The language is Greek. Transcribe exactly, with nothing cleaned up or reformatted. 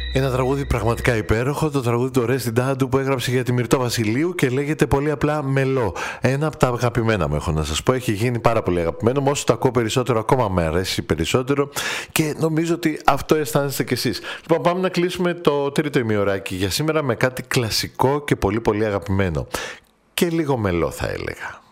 Ένα τραγούδι πραγματικά υπέροχο, το τραγούδι του Ρέστι Ντάντου που έγραψε για τη Μυρτώ Βασιλείου και λέγεται πολύ απλά Μελό. Ένα από τα αγαπημένα μου, έχω να σας πω, έχει γίνει πάρα πολύ αγαπημένο. Όσο το ακούω περισσότερο, ακόμα με αρέσει περισσότερο και νομίζω ότι αυτό αισθάνεστε κι εσείς. Λοιπόν, πάμε να κλείσουμε το τρίτο ημιωράκι για σήμερα με κάτι κλασικό και πολύ πολύ αγαπημένο. Και λίγο μελό, θα έλεγα.